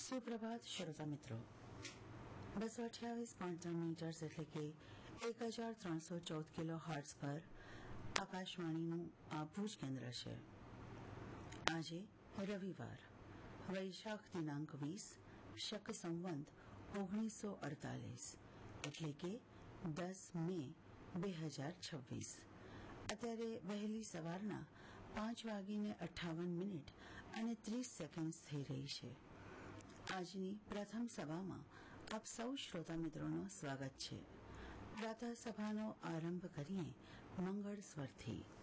સુપ્રભાત શ્રોતા મિત્રો 228.3 મીટર્સ એટલે કે 1314 કિલો હર્ટ્ઝ પર આકાશવાણીનું આ ભુજ કેન્દ્ર છે. આજે રવિવાર વૈશાખ દિનાંક 20 શક સંવંત 1948 એટલે કે 10 મે 2026. અત્યારે વહેલી સવારના 5:58 અને 30 સેકન્ડ થઈ રહી છે. આજની પ્રથમ સભામાં આપ સૌ શ્રોતા મિત્રોનું સ્વાગત છે. પ્રાતઃ સભાનો આરંભ કરીએ મંગળ સ્વરથી.